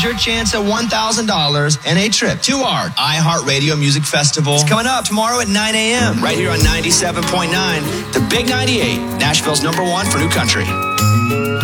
is your chance at $1,000 and a trip to our iHeartRadio Music Festival. It's coming up tomorrow at 9 a.m. right here on 97.9, the Big 98, Nashville's #1 for new country.